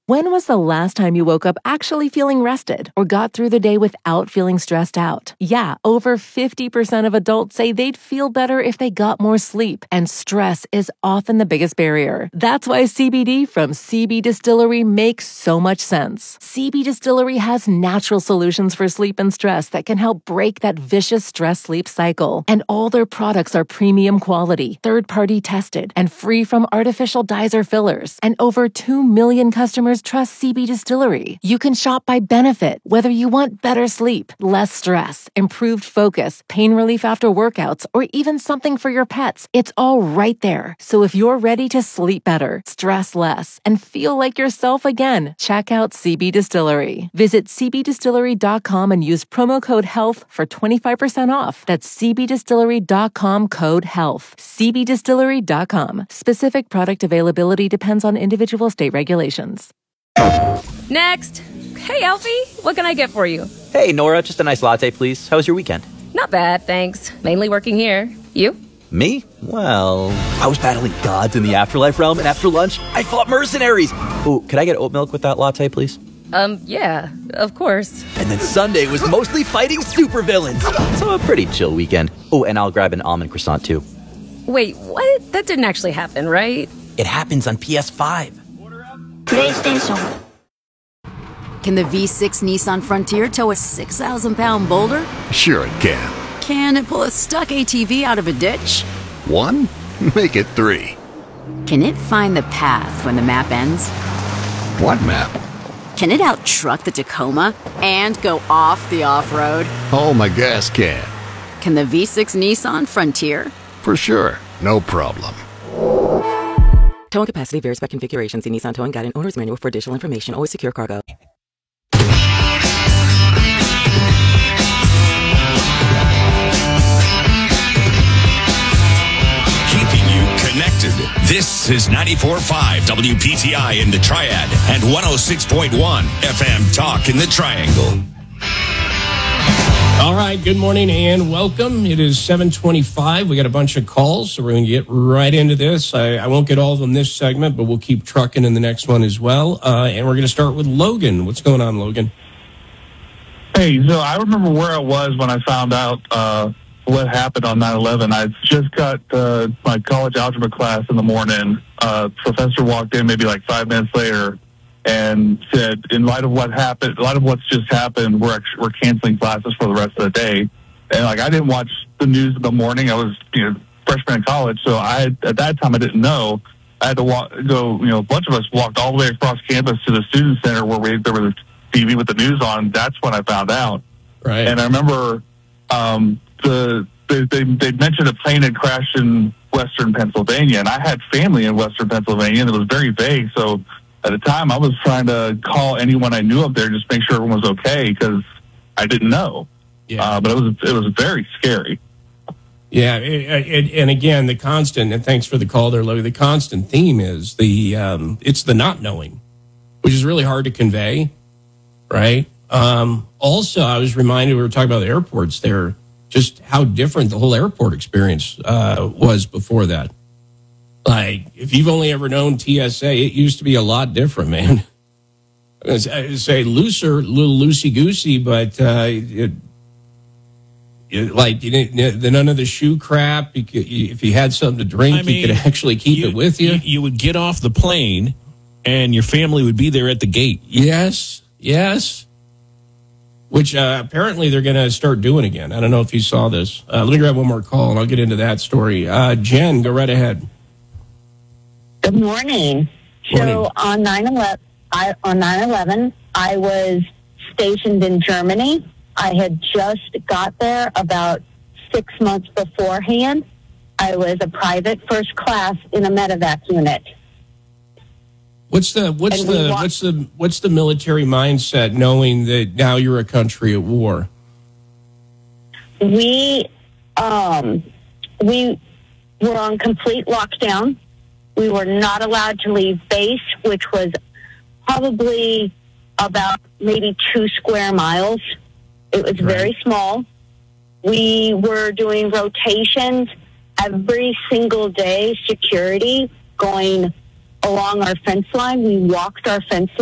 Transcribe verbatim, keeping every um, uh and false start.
When was the last time you woke up actually feeling rested or got through the day without feeling stressed out? Yeah, over fifty percent of adults say they'd feel better if they got more sleep, and stress is often the biggest barrier. That's why C B D from C B Distillery makes so much sense. C B Distillery has natural solutions for sleep and stress that can help break that vicious stress-sleep cycle. And all their products are premium quality, third-party tested, and free from artificial dyes or fillers. And over two million customers trust C B Distillery. You can shop by benefit, whether you want better sleep, less stress, improved focus, pain relief after workouts, or even something for your pets. It's all right there. So if you're ready to sleep better, stress less, and feel like yourself again, check out C B Distillery. Visit c b distillery dot com and use promo code HEALTH for twenty-five percent off. That's c b distillery dot com code HEALTH. c b distillery dot com. Specific product availability depends on individual state regulations. Next. Hey, Alfie. What can I get for you? Hey, Nora. Just a nice latte, please. How was your weekend? Not bad, thanks. Mainly working here. You? Me? Well, I was battling gods in the afterlife realm, and after lunch, I fought mercenaries. Oh, could I get oat milk with that latte, please? Um, yeah, of course. And then Sunday was mostly fighting supervillains. So a pretty chill weekend. Oh, and I'll grab an almond croissant, too. Wait, what? That didn't actually happen, right? It happens on P S five. PlayStation. Can the V six Nissan Frontier tow a six thousand pound boulder? Sure it can. Can it pull a stuck A T V out of a ditch? One? Make it three. Can it find the path when the map ends? What map? Can it out-truck the Tacoma and go off the off-road? Oh, my gas can. Can the V six Nissan Frontier? For sure. No problem. Towing capacity varies by configuration. See Nissan Towing Guide and Owner's Manual for additional information. Always secure cargo. Keeping you connected. This is ninety-four point five W P T I in the Triad and one oh six point one F M Talk in the Triangle. All right, good morning and welcome. It is seven twenty-five. We got a bunch of calls, so we're going to get right into this. I, I won't get all of them this segment, but we'll keep trucking in the next one as well. Uh, and we're going to start with Logan. What's going on, Logan? Hey, so I remember where I was when I found out uh, what happened on nine eleven. I just got uh, my college algebra class in the morning. Uh, professor walked in maybe like five minutes later and said, in light of what happened, in light of what's just happened, we're actually, we're canceling classes for the rest of the day. And like, I didn't watch the news in the morning. I was, you know, freshman in college, so I had, at that time I didn't know. I had to walk, go. You know, a bunch of us walked all the way across campus to the student center where we there was a T V with the news on. That's when I found out. Right. And I remember um, the they, they they mentioned a plane had crashed in Western Pennsylvania, and I had family in Western Pennsylvania, and it was very vague. So at the time, I was trying to call anyone I knew up there, just make sure everyone was okay, because I didn't know. Yeah. Uh, but it was it was very scary. Yeah, it, it, and again, the constant, and thanks for the call there, Logan, the constant theme is the, um, it's the not knowing, which is really hard to convey, right? Um, also, I was reminded, we were talking about the airports there, just how different the whole airport experience uh, was before that. Like, if you've only ever known T S A, it used to be a lot different, man. I was going to say looser, a little loosey-goosey, but uh, it, it, like you didn't, the, none of the shoe crap. You could, you, if you had something to drink, I mean, you could actually keep you, it with you. you. You would get off the plane, and your family would be there at the gate. Yes, yes. Which uh, apparently they're going to start doing again. I don't know if you saw this. Uh, let me grab one more call, and I'll get into that story. Uh, Jen, go right ahead. Good morning. So Morning. on nine eleven, I, on nine eleven, I was stationed in Germany. I had just got there about six months beforehand. I was a private first class in a medevac unit. What's the what's And we the wa- what's the what's the military mindset, knowing that now you're a country at war? We um, we were on complete lockdown. We were not allowed to leave base, which was probably about maybe two square miles. It was Right. very small. We were doing rotations every single day, security going along our fence line. We walked our fence